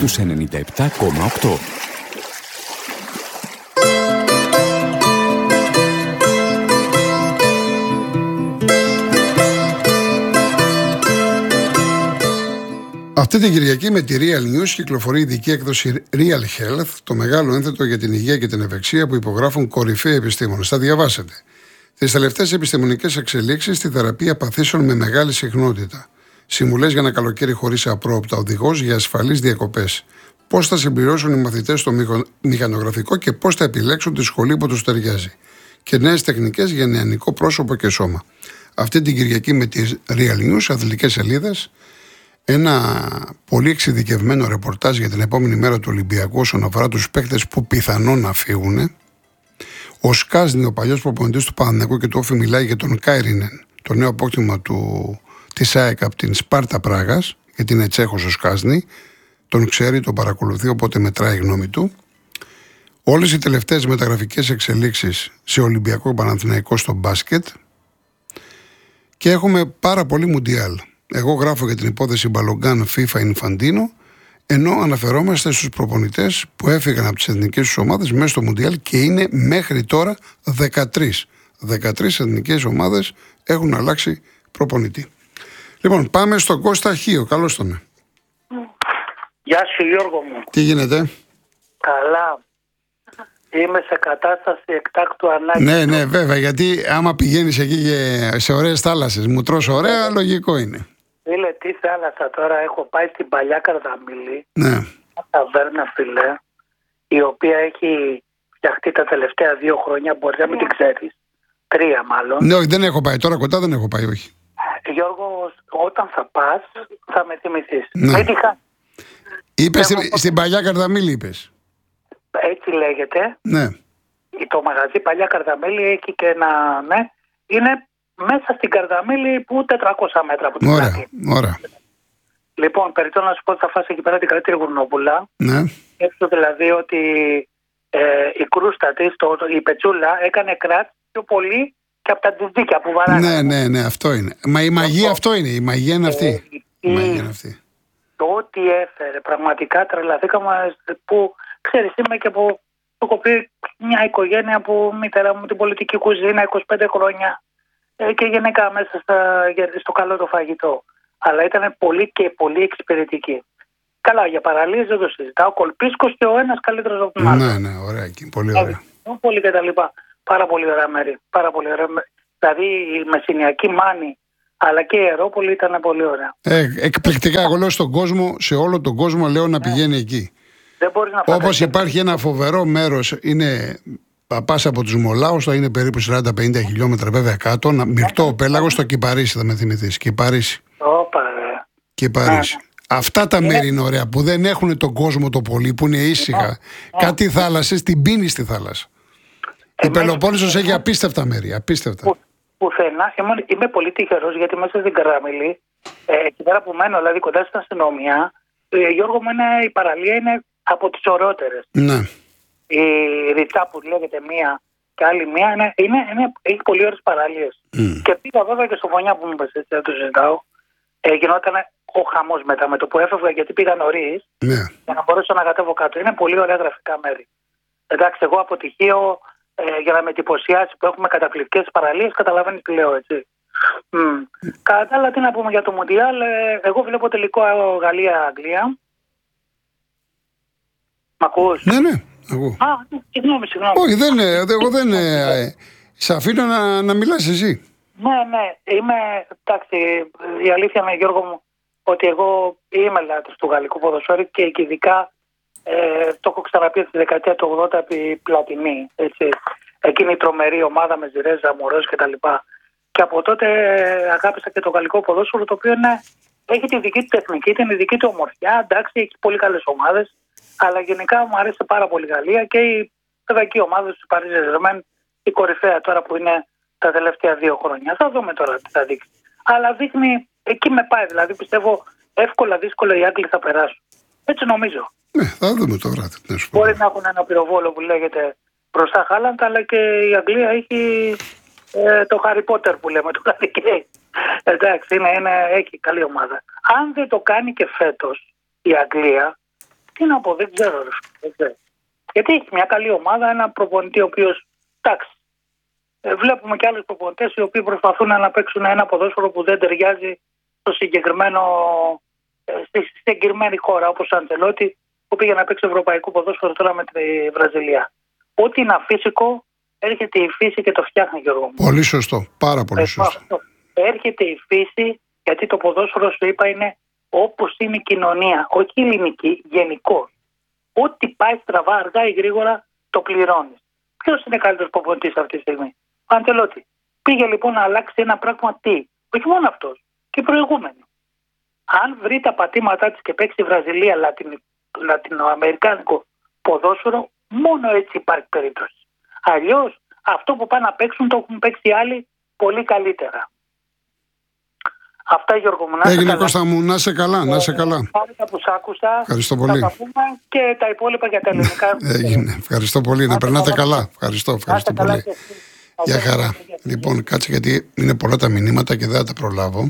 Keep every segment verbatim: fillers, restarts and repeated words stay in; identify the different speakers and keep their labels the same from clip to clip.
Speaker 1: στους ενενήντα επτά κόμμα οκτώ.
Speaker 2: Αυτή την Κυριακή με τη Real News κυκλοφορεί η ειδική έκδοση Real Health, το μεγάλο ένθετο για την υγεία και την ευεξία που υπογράφουν κορυφαίοι επιστήμονες. Θα διαβάσετε τις τελευταίες επιστημονικές εξελίξεις στη θεραπεία παθήσεων με μεγάλη συχνότητα. Συμβουλές για ένα καλοκαίρι χωρίς απρόοπτα, οδηγός για ασφαλείς διακοπές. Πώς θα συμπληρώσουν οι μαθητές στο μηχανογραφικό και πώς θα επιλέξουν τη σχολή που τους ταιριάζει. Και νέες τεχνικές για νεανικό πρόσωπο και σώμα. Αυτή την Κυριακή με τη Real News, αθλητικές σελίδες. Ένα πολύ εξειδικευμένο ρεπορτάζ για την επόμενη μέρα του Ολυμπιακού όσον αφορά τους παίκτες που πιθανόν να φύγουν. Ο Σκάζνη, ο παλιός προπονητής του Παναθηναϊκού και του Όφη, μιλάει για τον Κάιρινεν, το νέο απόκτημα του, της ΑΕΚ από την Σπάρτα Πράγας, γιατί είναι Τσέχος ο Σκάζνη. Τον ξέρει, τον παρακολουθεί, οπότε μετράει η γνώμη του. Όλες οι τελευταίες μεταγραφικές εξελίξεις σε Ολυμπιακό και Παναθηναϊκό στο μπάσκετ. Και έχουμε πάρα πολύ Μουντιάλ. Εγώ γράφω για την υπόθεση Μπαλογκάν FIFA Infantino, ενώ αναφερόμαστε στους προπονητές που έφυγαν από τις εθνικές τους ομάδες μέσα στο Μουντιάλ και είναι μέχρι τώρα δεκατρείς. δεκατρείς εθνικές ομάδες έχουν αλλάξει προπονητή. Λοιπόν, πάμε στον Κώστα Χίο. Καλώς τον.
Speaker 3: Γεια σου Γιώργο μου.
Speaker 2: Τι γίνεται?
Speaker 3: Καλά. Είμαι σε κατάσταση εκτάκτου ανάγκης.
Speaker 2: Ναι, ναι, βέβαια, γιατί άμα πηγαίνεις εκεί σε ωραίες θάλασσες, μου τρως ωραία, λογικό είναι.
Speaker 3: Φίλε, τι θάλασσα τώρα, έχω πάει στην παλιά Καρδαμήλη,
Speaker 2: ναι.
Speaker 3: μια ταβέρνα, φίλε, η οποία έχει φτιαχτεί τα τελευταία δύο χρόνια, μπορεί να μην την ξέρεις, τρία μάλλον.
Speaker 2: Ναι, όχι, δεν έχω πάει, τώρα κοντά δεν έχω πάει, όχι.
Speaker 3: Γιώργο, όταν θα πας, θα με θυμηθείς.
Speaker 2: Ναι.
Speaker 3: Έτυχα...
Speaker 2: Είπες Εγώ... στην παλιά Καρδαμήλη, είπες.
Speaker 3: Έτσι λέγεται.
Speaker 2: Ναι.
Speaker 3: Το μαγαζί παλιά Καρδαμήλη έχει και ένα, ναι, είναι μέσα στην Καρδαμήλη που τετρακόσια μέτρα από την
Speaker 2: Ωραία, ωραία.
Speaker 3: Λοιπόν, περιττώ να σου πω ότι θα φας εκεί πέρα την καλύτερη γουρνόπουλα.
Speaker 2: Ναι.
Speaker 3: Έτσι δηλαδή ότι ε, η κρούστα της, το, η πετσούλα, έκανε κράτ πιο πολύ και από τα τζιτζίκια που βαράνε.
Speaker 2: Ναι, ναι, ναι, αυτό είναι. Μα η μαγεία αυτό είναι, η μαγεία είναι αυτή.
Speaker 3: Ε, η,
Speaker 2: η μαγεία είναι αυτή.
Speaker 3: Το ό,τι έφερε, πραγματικά τρελαθήκαμε που, ξέρεις, είμαι και από το κοπεί μια οικογένεια που μητέρα μου την πολιτική κουζίνα είκοσι πέντε χρόνια ε, και γενικά μέσα στα, στο καλό το φαγητό. Αλλά ήταν πολύ και πολύ εξυπηρετική. Καλά, για παραλίες δεν το συζητάω. Ο Κολπίσκος και ο ένας καλύτερος από τον άλλο.
Speaker 2: Ναι, ναι, ωραία, πολύ ωραία.
Speaker 3: Πολύ και τα λοιπά. Πάρα πολύ ωραία μέρη. Πάρα πολύ ωραία μέρη. Δηλαδή η Μεσσηνιακή Μάνη αλλά και η Ιερόπολη ήταν πολύ ωραία.
Speaker 2: Ε, εκπληκτικά. Εγώ λέω στον κόσμο, σε όλο τον κόσμο λέω να πηγαίνει εκεί. Όπως υπάρχει ένα φοβερό μέρος, είναι πας από τους Μολάους, θα είναι περίπου σαράντα με πενήντα χιλιόμετρα βέβαια κάτω, να μυρτό ο πέλαγος στο Κυπαρίσι, θα με θυμηθείς. Κυπαρίσι. Κυπαρίσι. Αυτά τα μέρη είναι ωραία, που δεν έχουν τον κόσμο το πολύ, που είναι ήσυχα. Κάτι θάλασσες, την πίνει στη θάλασσα. Η Πελοπόννησος έχει απίστευτα μέρη, απίστευτα.
Speaker 3: Πουθενά, είμαι πολύ τυχερός γιατί μέσα στην Καραμιλή, ε, εκεί πέρα που μένω, δηλαδή κοντά στην αστυνομία, ε, Γιώργο μου, είναι, η παραλία είναι από τις ωραιότερες.
Speaker 2: Ναι.
Speaker 3: Η Ριτσά που λέγεται μία και άλλη μία, είναι, είναι, είναι, έχει πολύ ωραίες παραλίες. Mm. Και πήγα βέβαια και στο Βονιά που μου είπες, έτσι δεν το συζητάω. Ε, γινόταν ο χαμός μετά με το που έφευγα γιατί πήγα νωρίς,
Speaker 2: ναι,
Speaker 3: για να μπορέσω να κατέβω κάτω. Είναι πολύ ωραία γραφικά μέρη. Εντάξει, εγώ από τυχείο, ε, για να με εντυπωσιάσει που έχουμε καταπληκτικές παραλίες, καταλαβαίνεις τι λέω, έτσι. Mm. Κατά τα άλλα, τι να πούμε για το Μουντιάλ, ε, εγώ βλέπω τελικό Γαλλία-Αγγλία. Μ' ακούς?
Speaker 2: Ναι, ναι, εγώ.
Speaker 3: Α, συγγνώμη, συγγνώμη.
Speaker 2: Όχι, δεν είναι, εγώ δεν είναι. Ε, σε αφήνω να, να μιλάς εσύ.
Speaker 3: Ναι, ναι, είμαι, εντάξει, η αλήθεια είναι, Γιώργο μου, ότι εγώ είμαι λάτρης του γαλλικού ποδοσφαίρου και ειδικά ε, το έχω ξαναπεί στη δεκαετία του ογδόντα επί Πλατινί, έτσι. Εκείνη η τρομερή ομάδα με Ζιρέ, Ζαμορός και τα λοιπά. Και από τότε αγάπησα και το γαλλικό ποδόσφαιρο, το οποίο είναι, έχει τη δική του τεχνική, την δική του ομορφιά, εντάξει, έχει πολύ καλές ομάδες, αλλά γενικά μου αρέσει πάρα πολύ η Γαλλία και η παιδική ομάδα του Paris Saint-Germain, η κορυφαία τώρα που είναι τα τελευταία δύο χρόνια. Θα δούμε τώρα τι θα δείξει. Αλλά δείχνει, εκεί με πάει, δηλαδή πιστεύω εύκολα, δύσκολα οι Άγγλοι θα περάσουν. Έτσι νομίζω.
Speaker 2: Ναι, θα δούμε το βράδυ.
Speaker 3: Μπορεί να έχουν ένα πυροβόλο που λέγεται μπροστά Χάλαντ, αλλά και η Αγγλία έχει ε, το Harry Potter που λέμε, το Harry. Εντάξει, είναι, είναι, έχει καλή ομάδα. Αν δεν το κάνει και φέτος η Αγγλία, Τι να πω, δεν ξέρω. Δεν ξέρω. Γιατί έχει μια καλή ομάδα, ένα προπονητή ο οποίος, εντάξει, ε, βλέπουμε και άλλους προπονητές οι οποίοι προσπαθούν να παίξουν ένα ποδόσφαιρο που δεν ταιριάζει στο συγκεκριμένο, ε, στη συγκεκριμένη χώρα, όπως ο Αντσελότη που πήγε να παίξει ευρωπαϊκό ποδόσφαιρο τώρα με τη Βραζιλία. Ό,τι είναι αφύσικο, έρχεται η φύση και το φτιάχνει, Γιώργο μου.
Speaker 2: Πολύ σωστό, πάρα πολύ σωστό.
Speaker 3: Ε, έρχεται η φύση, γιατί το ποδόσφαιρο, σου είπα, είναι όπως είναι η κοινωνία, όχι η ελληνική, γενικώ. Ό,τι πάει στραβά, αργά ή γρήγορα, το πληρώνει. Ποιος είναι καλύτερος προπονητής αυτή τη στιγμή? Ο Αντσελότη. Πήγε λοιπόν να αλλάξει ένα πράγμα, τι? Όχι μόνο αυτός, και οι προηγούμενοι. Αν βρει τα πατήματά της και παίξει Βραζιλία, Λατινο, λατινοαμερικάνικο ποδόσφαιρο, μόνο έτσι υπάρχει περίπτωση. Αλλιώς αυτό που πάνε να παίξουν το έχουν παίξει άλλοι πολύ καλύτερα. Αυτά, Γιώργο μου.
Speaker 2: Έγινε, Κώστα μου, να σε καλά, να σε καλά.
Speaker 3: Χάρηκα που σ' άκουσα.
Speaker 2: Ευχαριστώ πολύ.
Speaker 3: Θα τα πούμε και τα υπόλοιπα για τα ελληνικά.
Speaker 2: Έγινε, ευχαριστώ πολύ. Να περνάτε καλά. Ευχαριστώ, ευχαριστώ πολύ. Γεια χαρά. Λοιπόν, κάτσε γιατί είναι πολλά τα μηνύματα και δεν θα τα προλάβω.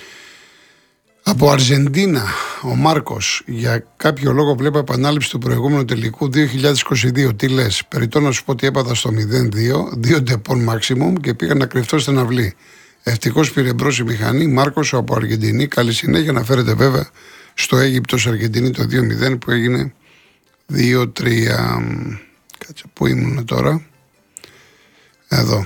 Speaker 2: Από Αργεντίνα, ο Μάρκος, για κάποιο λόγο βλέπω επανάληψη του προηγούμενου τελικού δύο χιλιάδες είκοσι δύο. Τι λες? Περιττό να σου πω ότι έπαθα στο μηδέν δύο, δύο ντεπών maximum και πήγα να κρυφτώ στην αυλή. Ευτυχώς πήρε μπρος η μηχανή. Μάρκος από Αργεντινή. Καλή συνέχεια. Να φέρετε βέβαια στο Αίγυπτος Αργεντινή το δύο μηδέν που έγινε δύο τρία. Κάτσε, πού ήμουν τώρα? Εδώ.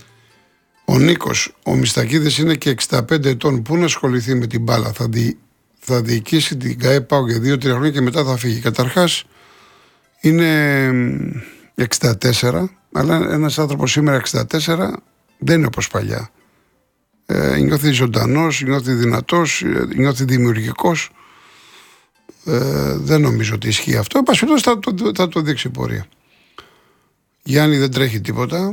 Speaker 2: Ο Νίκος, ο Μιστακίδης είναι και εξήντα πέντε ετών. Πού να ασχοληθεί με την μπάλα? Θα, δι... θα διοικήσει την ΚΑΕ ΠΑΟΚ για δύο τρία χρόνια και μετά θα φύγει. Καταρχάς είναι εξήντα τέσσερα, αλλά ένας άνθρωπος σήμερα εξήντα τέσσερα δεν είναι όπως παλιά. Ε, νιώθει ζωντανός, νιώθει δυνατός, νιώθει δημιουργικός. Ε, δεν νομίζω ότι ισχύει αυτό. Επασπιτώς θα, θα, θα το δείξει η πορεία. Γιάννη, δεν τρέχει τίποτα.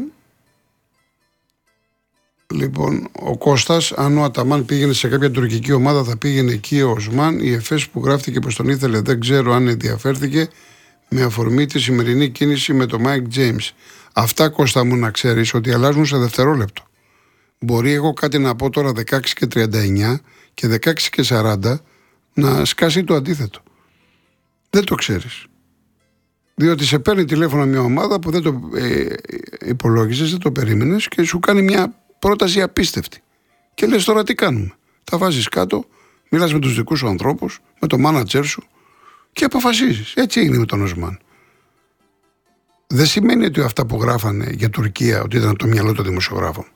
Speaker 2: Λοιπόν, ο Κώστας, αν ο Αταμάν πήγαινε σε κάποια τουρκική ομάδα, θα πήγαινε εκεί ο Οσμάν. Η Εφές που γράφτηκε πως τον ήθελε, δεν ξέρω αν ενδιαφέρθηκε με αφορμή τη σημερινή κίνηση με τον Μάικ Τζέιμς. Αυτά, Κώστα μου, να ξέρεις ότι αλλάζουν σε δευτερόλεπτο. Μπορεί εγώ κάτι να πω τώρα δεκαέξι και τριάντα εννιά και δεκαέξι και σαράντα να σκάσει το αντίθετο. Δεν το ξέρεις. Διότι σε παίρνει τηλέφωνο μια ομάδα που δεν το ε, υπολόγιζες, δεν το περίμενες και σου κάνει μια πρόταση απίστευτη. Και λες τώρα τι κάνουμε? Τα βάζεις κάτω, μιλάς με τους δικούς σου ανθρώπους, με το μάνατζερ σου και αποφασίζεις. Έτσι έγινε με τον Οσμάν. Δεν σημαίνει ότι αυτά που γράφανε για Τουρκία ότι ήταν από το μυαλό των δημοσιογράφων.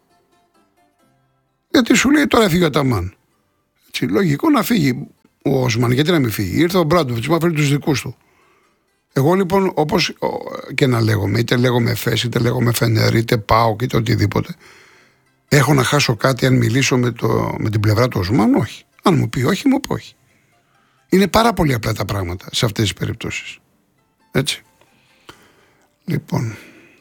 Speaker 2: Γιατί σου λέει τώρα έφυγε ο Αταμάν. Έτσι, λογικό να φύγει ο Οσμάν, γιατί να μην φύγει? Ήρθε ο Μπράντοβιτς, μα φέρει τους δικούς του. Εγώ λοιπόν, όπως και να λέγομαι, είτε λέγομαι Εφές, είτε λέγομαι Φενέρ, είτε ΠΑΟΚ, είτε οτιδήποτε, έχω να χάσω κάτι αν μιλήσω με, το, με την πλευρά του Οσμάν? Όχι. Αν μου πει όχι, μου πει όχι. Είναι πάρα πολύ απλά τα πράγματα σε αυτές τις περιπτώσεις. Έτσι. Λοιπόν.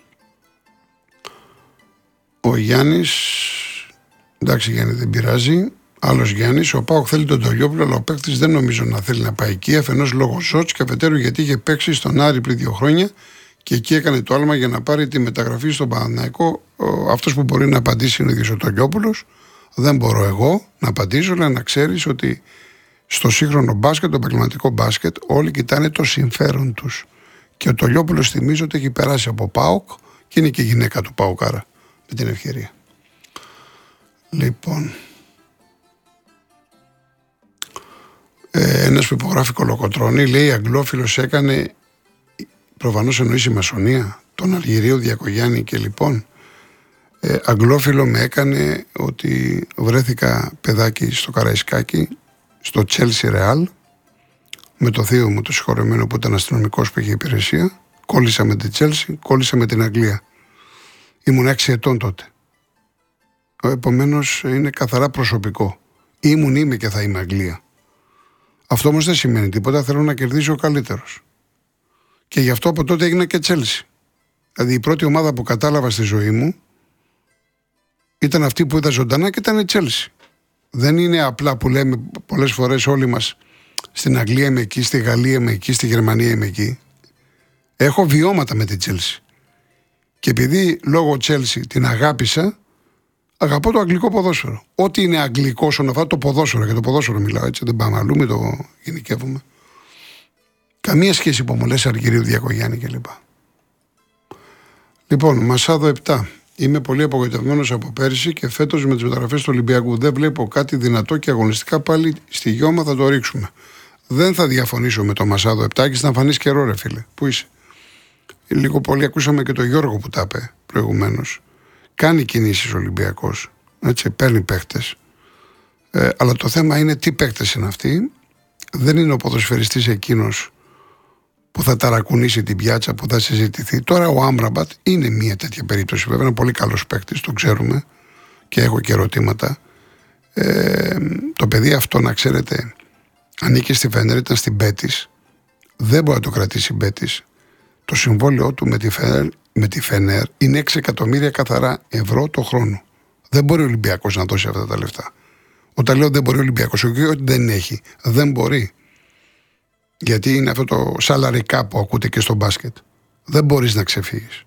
Speaker 2: Ο Γιάννης, εντάξει Γιάννη, δεν πειράζει. Άλλος Γιάννης, ο ΠΑΟΚ θέλει τον Τολιόπουλο, αλλά ο παίκτης δεν νομίζω να θέλει να πάει εκεί. Αφενός λόγω Σότς και αφετέρου γιατί είχε παίξει στον Άρη πριν δύο χρόνια και εκεί έκανε το άλμα για να πάρει τη μεταγραφή στον Παναθηναϊκό. Αυτός που μπορεί να απαντήσει είναι ο ίδιος ο Τολιόπουλος. Δεν μπορώ εγώ να απαντήσω, αλλά να ξέρεις ότι στο σύγχρονο μπάσκετ, το επαγγελματικό μπάσκετ, όλοι κοιτάνε το συμφέρον τους. Και ο Τολιόπουλος, θυμίζω ότι έχει περάσει από ΠΑΟΚ και είναι και γυναίκα του ΠΑΟΚ, άρα με την ευκαιρία. Λοιπόν. Ε, ένας που υπογράφει Κολοκοτρώνη λέει: Αγγλόφιλος έκανε, προφανώς εννοεί η μασονία, τον Αργυρίου Διακογιάννη και λοιπόν. Ε, αγγλόφιλο με έκανε ότι βρέθηκα παιδάκι στο Καραϊσκάκι, στο Chelsea Real, με το θείο μου το συγχωρεμένο που ήταν αστυνομικός που είχε υπηρεσία. Κόλλησα με την Chelsea, κόλλησα με την Αγγλία. Ήμουν έξι ετών τότε. Επομένως είναι καθαρά προσωπικό. Ήμουν, είμαι και θα είμαι Αγγλία. Αυτό όμως δεν σημαίνει τίποτα, θέλω να κερδίσω ο καλύτερος. Και γι' αυτό από τότε έγινα και Chelsea. Δηλαδή η πρώτη ομάδα που κατάλαβα στη ζωή μου ήταν αυτή που είδα ζωντανά και ήταν η Chelsea. Δεν είναι απλά που λέμε πολλές φορές όλοι μας στην Αγγλία είμαι εκεί, στη Γαλλία είμαι εκεί, στη Γερμανία είμαι εκεί. Έχω βιώματα με την Chelsea. Και επειδή λόγω Chelsea την αγάπησα, αγαπώ το αγγλικό ποδόσφαιρο. Ό,τι είναι αγγλικό όσον αφορά το ποδόσφαιρο, για το ποδόσφαιρο μιλάω έτσι, δεν πάμε αλλού, μην το γενικεύουμε. Καμία σχέση υπομονές Αργυρίου Διακογιάννη κλπ. Λοιπόν, Μασάδο επτά. Είμαι πολύ απογοητευμένος από πέρυσι και φέτος με τις μεταγραφές του Ολυμπιακού. Δεν βλέπω κάτι δυνατό και αγωνιστικά πάλι στη γιώμα θα το ρίξουμε. Δεν θα διαφωνήσω με το Μασάδο επτά και θα φανείς καιρό, ρε φίλε. Πού είσαι? Λίγο πολύ ακούσαμε και τον Γιώργο που τα είπε προηγουμένως. Κάνει κινήσεις ο Ολυμπιακός. Έτσι, παίρνει παίχτες. Ε, αλλά το θέμα είναι τι παίχτες είναι αυτοί. Δεν είναι ο ποδοσφαιριστής εκείνος που θα ταρακουνήσει την πιάτσα, που θα συζητηθεί. Τώρα ο Άμραμπατ είναι μια τέτοια περίπτωση. Βέβαια, είναι πολύ καλός παίκτης, το ξέρουμε και έχω και ερωτήματα. Ε, το παιδί αυτό, να ξέρετε, ανήκε στη Φενέρ, ήταν στην Μπέτις. Δεν μπορεί να το κρατήσει η Μπέτις. Το συμβόλαιό του με τη Φενέρ, με τη Φενέρ είναι έξι εκατομμύρια καθαρά ευρώ το χρόνο. Δεν μπορεί ο Ολυμπιακός να δώσει αυτά τα λεφτά. Όταν λέω δεν μπορεί ο Ολυμπιακός, όχι ότι δεν έχει, δεν μπορεί. Γιατί είναι αυτό το salary cap που ακούτε και στο μπάσκετ. Δεν μπορείς να ξεφύγεις.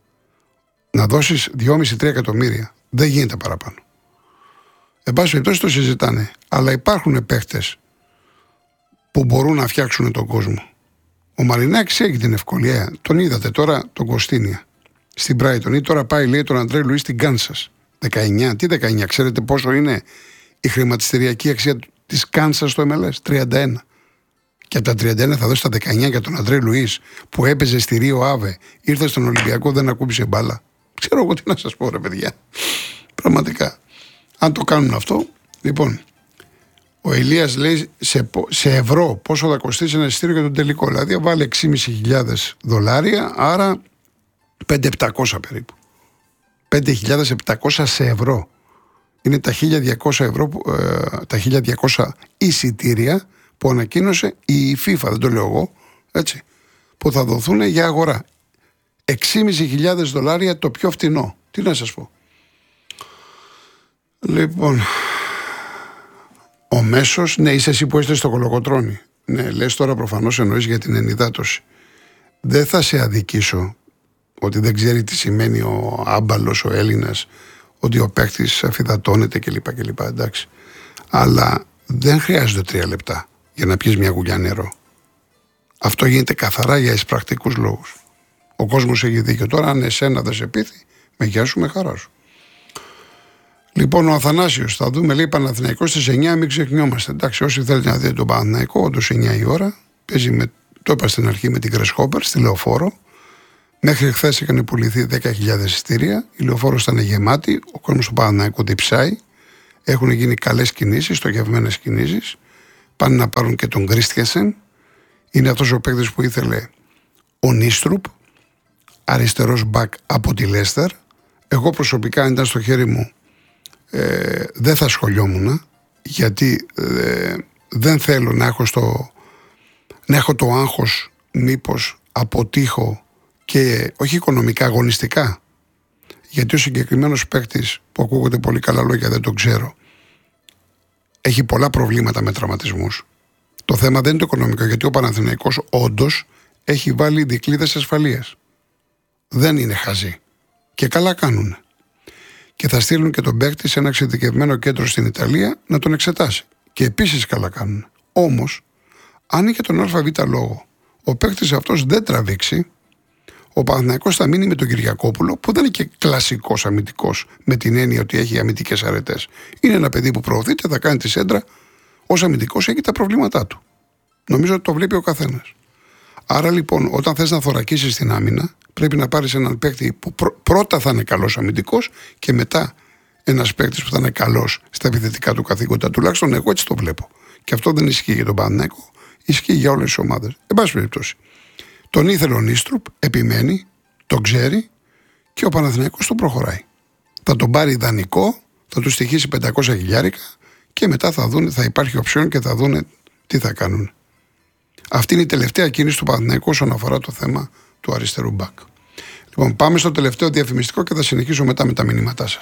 Speaker 2: Να δώσεις δυόμισι με τρία εκατομμύρια. Δεν γίνεται παραπάνω. Εν πάση περιπτώσει το συζητάνε. Αλλά υπάρχουν παίχτες που μπορούν να φτιάξουν τον κόσμο. Ο Μαρινάκης έχει την ευκολία. Τον είδατε τώρα τον Κωστίνια στην Brighton. Ή τώρα πάει, λέει, τον Αντρέ Λουίς στην Κάνσας. δεκαεννιά. Τι δεκαεννιά? Ξέρετε πόσο είναι η χρηματιστηριακή αξία της Κάνσας στο εμ ελ ες? τριάντα ένα. Και από τα τριάντα ένα θα δώσει τα δεκαεννιά για τον Αντρέ Λουίς που έπαιζε στη Ρίο Άβε, ήρθε στον Ολυμπιακό, δεν ακούμπησε μπάλα. Ξέρω εγώ τι να σας πω, ρε παιδιά. Πραγματικά. Αν το κάνουν αυτό, λοιπόν, ο Ηλίας λέει σε, σε ευρώ πόσο θα κοστίσει ένα εισιτήριο για τον τελικό. Δηλαδή, βάλει έξι χιλιάδες πεντακόσια δολάρια, άρα πέντε χιλιάδες επτακόσια περίπου. πέντε χιλιάδες επτακόσια σε ευρώ. Είναι τα χίλια διακόσια ευρώ, ε, τα χίλια διακόσια εισιτήρια που ανακοίνωσε η FIFA, δεν το λέω εγώ, έτσι, που θα δοθούν για αγορά. έξι χιλιάδες πεντακόσια δολάρια το πιο φτηνό. Τι να σας πω. Λοιπόν, ο μέσος, ναι, είσαι εσύ που είστε στο κολοκοτρώνη. Ναι, λες τώρα προφανώς εννοείς για την ενυδάτωση. Δεν θα σε αδικήσω ότι δεν ξέρει τι σημαίνει ο άμπαλος, ο Έλληνας, ότι ο παίκτης αφυδατώνεται κλπ. κλπ. Εντάξει. Αλλά δεν χρειάζονται τρία λεπτά για να πιεις μια γουλιά νερό. Αυτό γίνεται καθαρά για εισπρακτικούς λόγους. Ο κόσμος έχει δίκιο. Τώρα, αν εσένα δεν σε πείθει, με γεια σου, με χαρά σου. Λοιπόν, ο Αθανάσιος, θα δούμε, λέει, Παναθηναϊκό στις εννιά, μην ξεχνιόμαστε. Εντάξει, όσοι θέλετε να δείτε τον Παναθηναϊκό, όντως εννιά η ώρα. Παίζει με, το είπα στην αρχή, με την Κρεσχόπερ στη Λεωφόρο. Μέχρι χθες είχαν πουληθεί δέκα χιλιάδες εισιτήρια. Η Λεωφόρο ήταν γεμάτη. Ο κόσμος του Παναθηναϊκού διψάει. Έχουν γίνει καλές κινήσεις, στοχευμένες κινήσεις. Πάνε να πάρουν και τον Κρίστιασεν. Είναι αυτός ο παίκτης που ήθελε ο Νίστρουπ, αριστερός μπακ από τη Λέστερ. Εγώ προσωπικά, αν ήταν στο χέρι μου, ε, δεν θα σχολιόμουν, γιατί ε, δεν θέλω να έχω, στο, να έχω το άγχος μήπως αποτύχω και όχι οικονομικά, αγωνιστικά. Γιατί ο συγκεκριμένος παίκτης, που ακούγονται πολύ καλά λόγια, δεν τον ξέρω, έχει πολλά προβλήματα με τραυματισμούς. Το θέμα δεν είναι το οικονομικό, γιατί ο Παναθηναϊκός όντως έχει βάλει δικλείδες ασφαλείας. Δεν είναι χαζοί. Και καλά κάνουν. Και θα στείλουν και τον παίκτη σε ένα εξειδικευμένο κέντρο στην Ιταλία να τον εξετάσει. Και επίσης καλά κάνουν. Όμως, αν είχε τον ΑΒ λόγο, ο παίκτης αυτός δεν τραβήξει, ο Παναθηναϊκός θα μείνει με τον Κυριακόπουλο, που δεν είναι και κλασικός αμυντικός, με την έννοια ότι έχει αμυντικές αρετές. Είναι ένα παιδί που προωθείται, θα κάνει τη σέντρα, ως αμυντικός έχει τα προβλήματά του. Νομίζω ότι το βλέπει ο καθένας. Άρα λοιπόν, όταν θες να θωρακίσεις την άμυνα, πρέπει να πάρεις έναν παίκτη που πρω- πρώτα θα είναι καλός αμυντικός και μετά ένας παίκτης που θα είναι καλός στα επιθετικά του καθήκοντα. Τουλάχιστον εγώ έτσι το βλέπω. Και αυτό δεν ισχύει για τον Παναθηναϊκό, ισχύει για όλες τις ομάδες. Εν πάση περιπτώσει. Τον ήθελε ο Νίστρουπ, επιμένει, τον ξέρει και ο Παναθηναϊκός τον προχωράει. Θα τον πάρει ιδανικό, θα του στοιχήσει πεντακόσια χιλιάρικα και μετά θα, δουν, θα υπάρχει οψιόν και θα δουν τι θα κάνουν. Αυτή είναι η τελευταία κίνηση του Παναθηναϊκού όσον αφορά το θέμα του αριστερού μπακ. Λοιπόν, πάμε στο τελευταίο διαφημιστικό και θα συνεχίσω μετά με τα μηνύματά σας.